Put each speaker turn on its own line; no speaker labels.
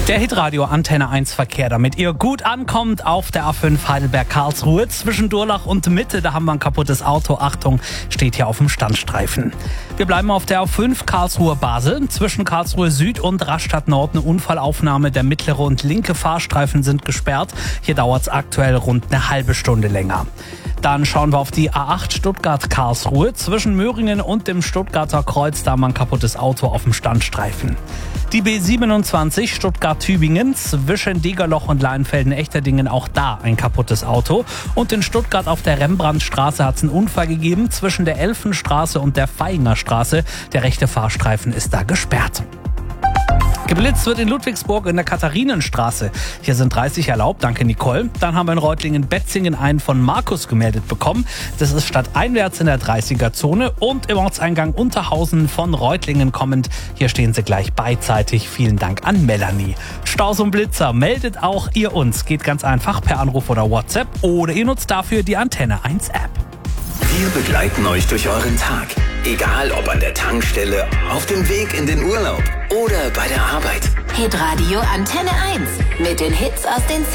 Der Hitradio Antenne 1 Verkehr, damit ihr gut ankommt auf der A5 Heidelberg-Karlsruhe. Zwischen Durlach und Mitte, da haben wir ein kaputtes Auto. Achtung, steht hier auf dem Standstreifen. Wir bleiben auf der A5 Karlsruhe-Basel. Zwischen Karlsruhe Süd und Rastatt Nord eine Unfallaufnahme. Der mittlere und linke Fahrstreifen sind gesperrt. Hier dauert es aktuell rund eine halbe Stunde länger. Dann schauen wir auf die A8 Stuttgart-Karlsruhe. Zwischen Möhringen und dem Stuttgarter Kreuz, da haben wir ein kaputtes Auto auf dem Standstreifen. Die B27 Stuttgart-Tübingen, zwischen Degerloch und Leinfelden-Echterdingen, auch da ein kaputtes Auto. Und in Stuttgart auf der Rembrandtstraße hat es einen Unfall gegeben zwischen der Elfenstraße und der Vaihinger Straße. Der rechte Fahrstreifen ist da gesperrt. Geblitzt wird in Ludwigsburg in der Katharinenstraße. Hier sind 30 erlaubt, danke Nicole. Dann haben wir in Reutlingen-Betzingen einen von Markus gemeldet bekommen. Das ist stadteinwärts in der 30er-Zone und im Ortseingang Unterhausen von Reutlingen kommend. Hier stehen sie gleich beidseitig. Vielen Dank an Melanie. Staus und Blitzer meldet auch ihr uns. Geht ganz einfach per Anruf oder WhatsApp oder ihr nutzt dafür die Antenne 1 App.
Wir begleiten euch durch euren Tag. Egal ob an der Tankstelle, auf dem Weg in den Urlaub oder bei der Arbeit.
Hitradio Antenne 1 mit den Hits aus den